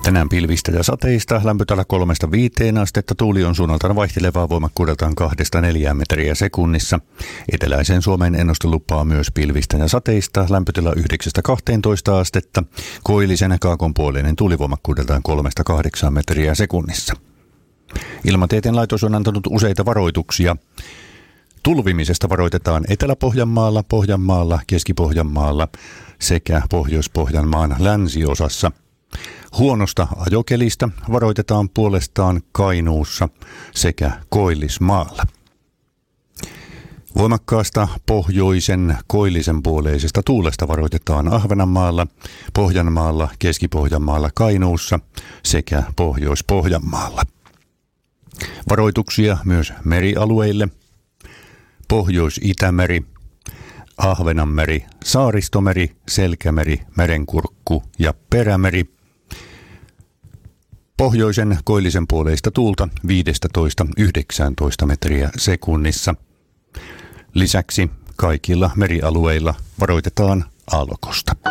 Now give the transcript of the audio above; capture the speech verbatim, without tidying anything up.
Tänään pilvistä ja sateista, lämpötila kolmesta viiteen astetta, tuuli on suunnaltaan vaihtelevaa voimakkuudeltaan kahdesta neljään metriä sekunnissa. Eteläisen Suomen ennuste lupaa myös pilvistä ja sateista, lämpötila yhdeksästä kahteentoista astetta, koillisen kaakonpuoleinen tuulivoimakkuudeltaan kolmesta kahdeksaan metriä sekunnissa. Ilmatieteen laitos on antanut useita varoituksia. Tulvimisesta varoitetaan Etelä-Pohjanmaalla, Pohjanmaalla, Keski-Pohjanmaalla sekä Pohjois-Pohjanmaan länsiosassa. Huonosta ajokelistä varoitetaan puolestaan Kainuussa sekä Koillismaalla. Voimakkaasta pohjoisen koillisen puoleisesta tuulesta varoitetaan Ahvenanmaalla, Pohjanmaalla, Keski-Pohjanmaalla, Kainuussa sekä Pohjois-Pohjanmaalla. Varoituksia myös merialueille. Pohjois-Itämeri, Ahvenanmeri, Saaristomeri, Selkämeri, Merenkurkku ja Perämeri. Pohjoisen koillisen puoleista tuulta viisitoista yhdeksäntoista metriä sekunnissa. Lisäksi kaikilla merialueilla varoitetaan aallokosta.